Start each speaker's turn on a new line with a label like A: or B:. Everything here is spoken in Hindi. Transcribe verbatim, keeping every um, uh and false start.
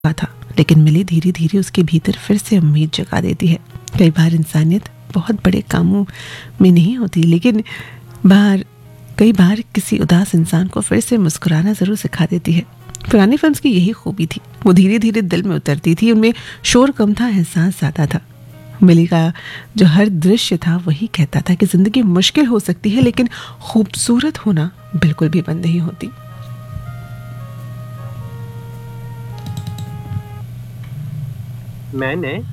A: था, लेकिन मिली धीरे धीरे उसके भीतर फिर से उम्मीद जगा देती है। कई बार इंसानियत बहुत बड़े कामों में नहीं होती, लेकिन बार कई बार किसी उदास इंसान को फिर से मुस्कुराना जरूर सिखा देती है। पुरानी फिल्म्स की यही खूबी थी, वो धीरे धीरे दिल में उतरती थी, उनमें शोर कम था, एहसास ज्यादा था। मिली का जो हर दृश्य था वही कहता था कि जिंदगी मुश्किल हो सकती है, लेकिन खूबसूरत होना बिल्कुल भी बंद नहीं होती।
B: मैंने